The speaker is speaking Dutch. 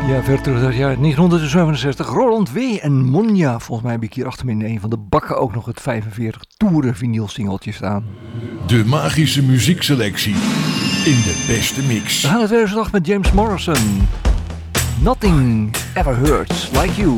Ja, ver terug dat jaar 1967. Roland W. en Monja. Volgens mij heb ik hier achter me in een van de bakken ook nog het 45 toeren vinyl singeltje staan. De magische muziekselectie in de beste mix. We gaan het weer eens met James Morrison. Nothing ever hurts like you.